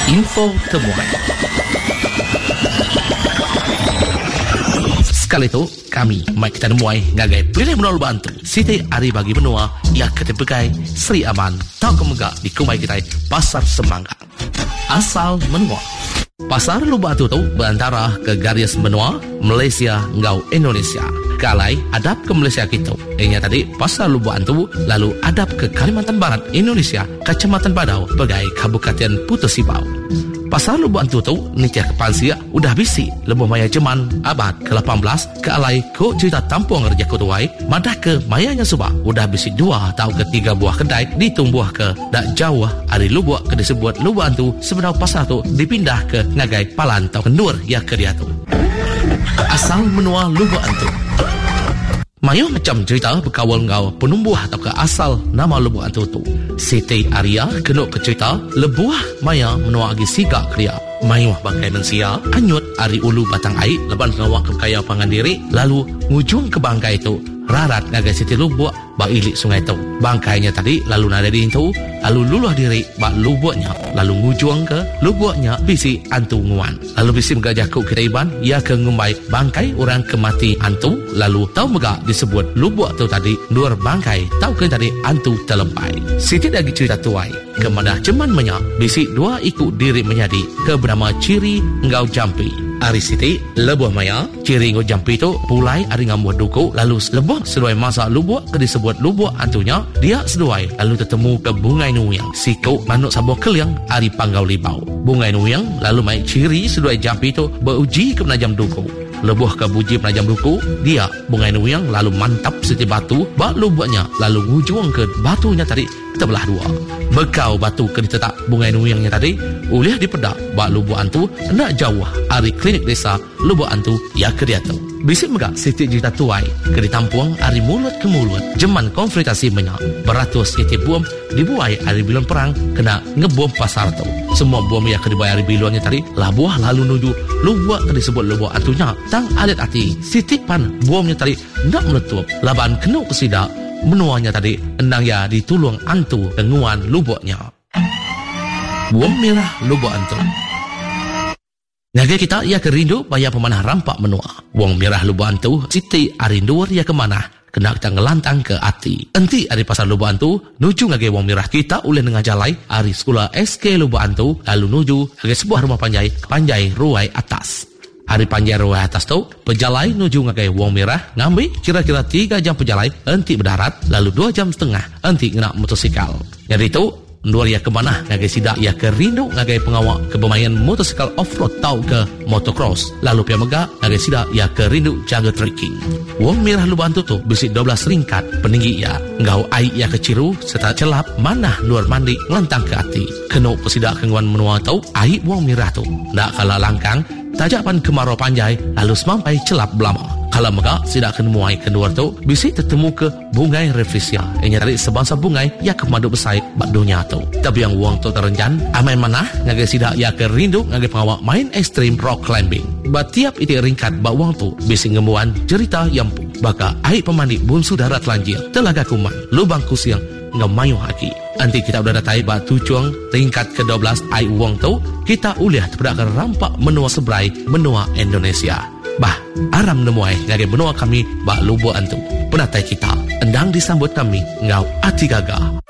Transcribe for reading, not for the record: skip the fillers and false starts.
Info temuan. Sekali itu kami mai kita nemuai ngagai pilih menua bantu Siti Ari bagi benua ia ketepegai Sri Aman tau kemegak di kumai kita Pasar Semangka. Asal menua Pasar Lubatu tu berantara ke garis benua Malaysia ngau Indonesia. Kalai adap ke Malaysia kita. Ini tadi Pasar Lubatu lalu adap ke Kalimantan Barat Indonesia, Kecamatan Badau, Pegai Kabupaten Putus Sibau. Pasar Lubatu tu nikah ke Pansia udah bisi lebuh maya Jerman abad ke-18 ke alai ko cerita tampung Raja Kutuai madah ke mayanya subak udah bisi 2 atau ke 3 buah kedai ditumbuh ke dak jauh ari Lubuk ke disebut Lubatu sebenarnya pasar tu dipindah ke ngagai Palan atau Kendur ya ke dia tu. Asal menua Lubatu Mayo macam cerita berkawal ngau penumbuh atau ke asal nama Lubuk Antu tu. Siti Arya kena ke cerita lebuah maya menua agi siga kriya. Mayo bangkai mensia anyut ari ulu batang air leban ngawak ke kaya pangandiri lalu ngujung ke bangkai itu rarat ngagai Siti Lubuk bak ilik sungai tu. Bangkainya tadi lalu nada di itu lalu luluh diri bak lubuknya lalu ngujung ke lubuknya bisi antu nguan. Lalu bisi megah jakuk kita iban ia ke ngumbai bangkai orang kemati antu lalu tau megah disebut lubuk tu tadi luar bangkai tau ke tadi antu terlempai. Siti lagi cerita tuai kemadah ceman menyak bisi 2 ikut diri menjadi ke bernama Ciri Ngau Jampi. Ari Siti lebuh maya Ciri Ngau Jampi tu pulai ari ngamuh duku lalu lebuh seduai masa lubuk ke disebut lubuk antunya dia seduai lalu tertemu ke Bungai Nuyang siku manuk sabuh keliang ari Panggau Libau. Bungai Nuyang lalu mai Ciri seduai Jampi tu beruji ke penajam duku. Lebuh ke buji penajam duku dia Bungai Nuyang lalu mantap seti batu bak lubuknya lalu ngujung ke batunya tadi terbelah 2. Bekau batu ke ditetak Bungai Nuyangnya tadi ulih dipedak bak lubuk antu nak jauh ari klinik desa Lubuk Antu ya ke dia tu. Bisik megak Siti cerita tuai ke ditampung ari mulut ke mulut jeman konfrontasi menyak beratus Siti bom dibuai ari bilon perang kena ngebom pasar tu. Semua bom yang ke dibuai ari bilonnya tadi labuah lalu nuju lubuk ke disebut Lubuk Antunya tang alit hati Siti pan bomnya tadi nak meletup laban kena kesidak menuanya tadi endang ya ditulung antu denguan lubuknya. Bom merah Lubuk Antu Ngagai kita ia kerindu bayar pemanah rampak menua. Wong merah Lubuk Antu Siti arinduar ia kemana kena kita ngelantang ke ati. Enti ari pasar Lubuk Antu nuju ngagai wong merah kita ulih dengan jalai ari sekolah SK Lubuk Antu lalu nuju ngagai sebuah rumah panjai ruai atas. Hari panjai ruai atas tu pejalai nuju ngagai wong merah ngambil kira-kira 3 jam pejalai enti berdarat lalu 2 jam setengah enti kena motosikal. Jadi itu Nduar ia kemana ngagai sidak ia kerindu ngagai pengawak ke bermain motosikal off-road tau ke motocross lalu pia megak ngagai sidak ia kerindu jaga trekking. Wong merah Lubuk Antu tu bisi 12 ringkat peninggi ia ngau air ia keciru serta celap manah luar mandi ngelantang ke hati. Kena pesidak kenguan menua tau air wong merah tu nak kalah langkang tajapan kemarau panjai lalu semampai celap belama. Kalau megak sidak kenemuai keluar tu bisi tertemu ke Bungai Reflesia. Ini tadi sebangsa bungai ia kemadu besar bak dunia tu. Tapi yang uang tu terenjan amai manah ngagai sidak ia kerindu ngagai pengawak main ekstrim rock climbing. Batiap itu ringkat bak uang tu bisi ngemuan cerita yampu. Baka air pemandi bunsu darat lanjir telaga kuman lubang kusiang ngemayu haki. Nanti kita udah datai bak tujuan tingkat ke-12 air uang tu kita uliah terpedakkan rampak menua seberai menua Indonesia. Bah, aram nemuai ngagai benua kami bak Lubuk Antu. Penatai kita endang disambut kami ngau ati gagah.